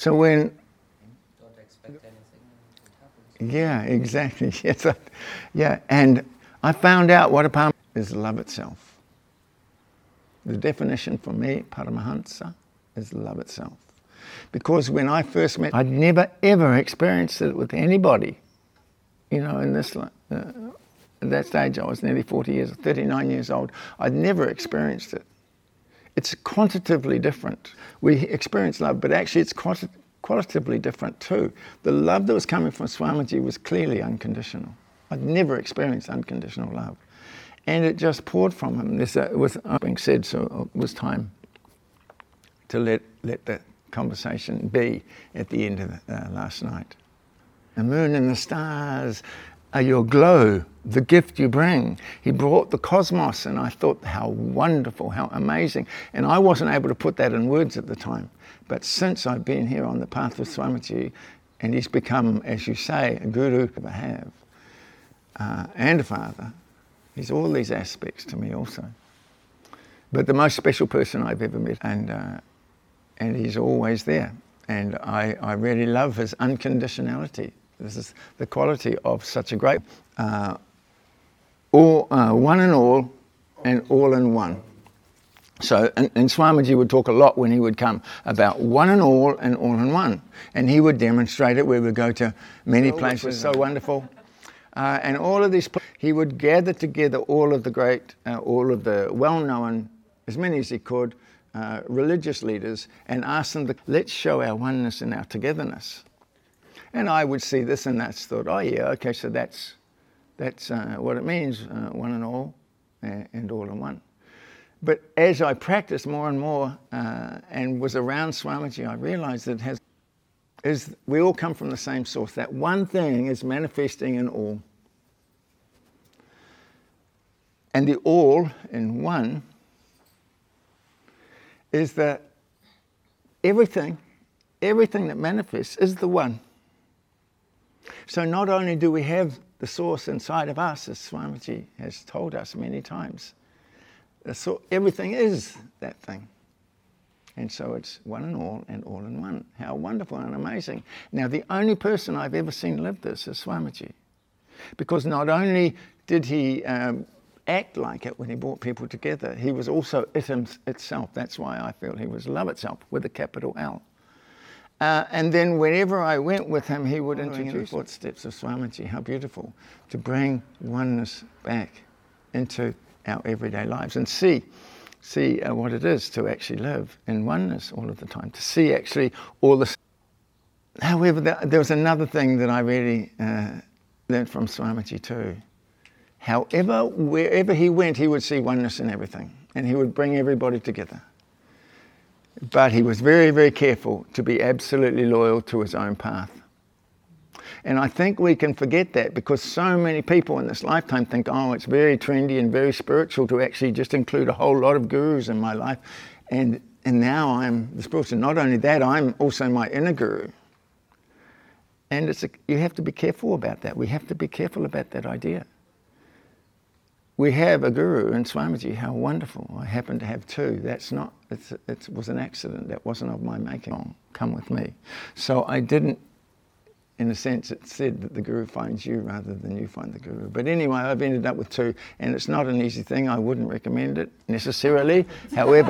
So when... Don't expect anything, and it happens. Yeah, exactly. Yes, yeah, and I found out what Apama is love itself. The definition for me, Paramahansa, is love itself. Because when I first met, I'd never ever experienced it with anybody. You know, in this, at that stage I was nearly 39 years old. I'd never experienced it. It's quantitatively different. We experience love, but actually it's qualitatively different too. The love that was coming from Swamiji was clearly unconditional. I'd never experienced unconditional love. And it just poured from him. This was being said, so it was time to let that conversation be at the end of last night. The moon and the stars are your glow, the gift you bring. He brought the cosmos, and I thought, how wonderful, how amazing. And I wasn't able to put that in words at the time. But since I've been here on the path with Swamiji, and he's become, as you say, a guru I have, and a father, he's all these aspects to me also. But the most special person I've ever met, and he's always there. And I really love his unconditionality. This is the quality of such a great, one and all, and all in one. So, and Swamiji would talk a lot when he would come about one and all in one. And he would demonstrate it. We would go to many places, so wonderful. And all of these, he would gather together all of the great, all of the well-known, as many as he could, religious leaders, and ask them, let's show our oneness and our togetherness. And I would see this and that, thought, oh yeah, okay, so that's what it means, one and all, and all in one. But as I practiced more and more, and was around Swamiji, I realized that we all come from the same source. That one thing is manifesting in all. And the all in one is that everything that manifests is the one. So not only do we have the source inside of us, as Swamiji has told us many times, so everything is that thing. And so it's one and all in one. How wonderful and amazing. Now, the only person I've ever seen live this is Swamiji. Because not only did he act like it when he brought people together, he was also it itself. That's why I feel he was love itself, with a capital L. And then whenever I went with him, he would introduce the footsteps of Swamiji. How beautiful. To bring oneness back into our everyday lives and see what it is to actually live in oneness all of the time, to see actually all this. However, there was another thing that I really learned from Swamiji too. However, wherever he went, he would see oneness in everything, and he would bring everybody together. But he was very, very careful to be absolutely loyal to his own path. And I think we can forget that, because so many people in this lifetime think, oh, it's very trendy and very spiritual to actually just include a whole lot of gurus in my life. And now I'm the spiritual. Not only that, I'm also my inner guru. And you have to be careful about that. We have to be careful about that idea. We have a guru in Swamiji. How wonderful. I happen to have two. It was an accident. That wasn't of my making. Come with me. So I didn't, in a sense, it said that the guru finds you rather than you find the guru. But anyway, I've ended up with two, and it's not an easy thing. I wouldn't recommend it necessarily. However,